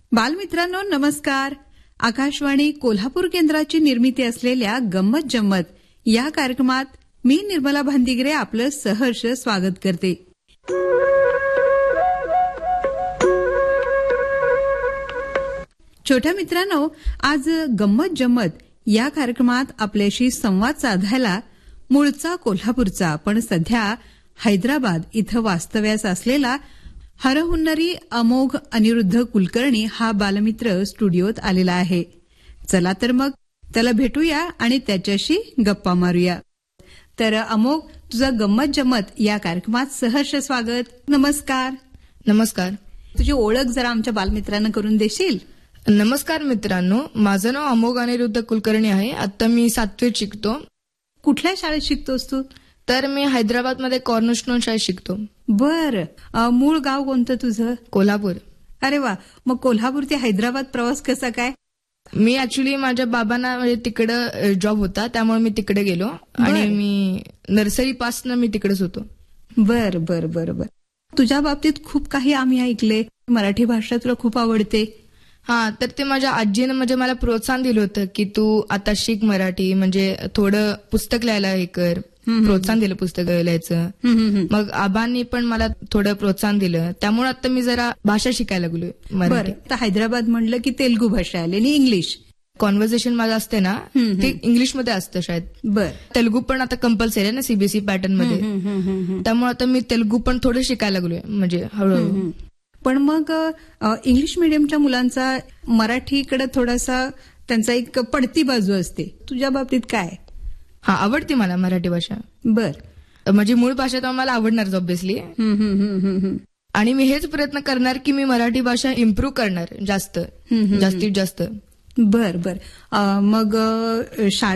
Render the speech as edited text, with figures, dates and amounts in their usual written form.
बालमित्रांनो नमस्कार. आकाशवाणी कोल्हापूर केंद्राची निर्मिती असलेल्या गंमत जम्मत या कार्यक्रमात मी निर्मला भांदिगरे आपलं सहर्ष स्वागत करते. छोट्या मित्रांनो, आज गंमत जम्मत या कार्यक्रमात आपल्याशी संवाद साधायला मूळचा कोल्हापूरचा पण सध्या हैदराबाद इथं वास्तव्यास असलेला हरहुन्नरी अमोघ अनिरुद्ध कुलकर्णी हा बालमित्र स्टुडिओत आलेला आहे. चला तर मग त्याला भेटूया आणि त्याच्याशी गप्पा मारूया. तर अमोघ, तुझं गंमत जम्मत या कार्यक्रमात सहर्ष स्वागत. नमस्कार. नमस्कार. तुझी ओळख जरा आमच्या बालमित्रांना करून देशील? नमस्कार मित्रांनो, माझं नाव अमोघ अनिरुद्ध कुलकर्णी आहे. आता मी 7वीत शिकतो. कुठल्या शाळेत शिकतोस तू? तर मी हैदराबादमध्ये कॉर्नरस्टोन शाळेत शिकतो. बर. मूळ गाव कोणतं तुझं? कोल्हापूर. अरे वा. मग कोल्हापूर ते हैदराबाद प्रवास कसा काय? मी ऍक्च्युली माझ्या बाबांना म्हणजे तिकडे जॉब होता, त्यामुळे मी तिकडे गेलो आणि मी नर्सरी पासून मी तिकडेच होतो. बर बर बर बर. तुझ्या बाबतीत खूप काही आम्ही ऐकले. मराठी भाषा तुला खूप आवडते. हा, तर ते माझ्या आजीनं म्हणजे मला प्रोत्साहन दिलं होतं की तू आता शिक मराठी, म्हणजे थोडं पुस्तक लिहायला हे कर. प्रोत्साहन दिलं पुस्तक लिहायचं. मग आबांनी पण मला थोडं प्रोत्साहन दिलं, त्यामुळे आता मी जरा भाषा शिकायला लागलोय मराठी. आता हैदराबाद म्हणलं की तेलुगू भाषा आली आणि इंग्लिश. कॉन्व्हर्सेशन माझं असते ना ते इंग्लिशमध्ये असतं शाळेत. बर. तेलुगू पण आता कंपल्सरी आहे ना सीबीएसई पॅटर्न मध्ये, त्यामुळे आता मी तेलुगू पण थोडं शिकायला लागलोय, म्हणजे हळूहळू. पण मग इंग्लिश मिडियमच्या मुलांचा मराठीकडे थोडासा त्यांचा एक पडती बाजू असते. तुझ्या बाबतीत काय? हा, आवडते मला मराठी भाषा. बर. म्हणजे मूळ भाषा तर मला आवडणारच ऑब्व्हियसली. आणि मी हेच प्रयत्न करणार की मी मराठी भाषा इम्प्रूव्ह करणार जास्तीत जास्त. बर बर. मग शाळेत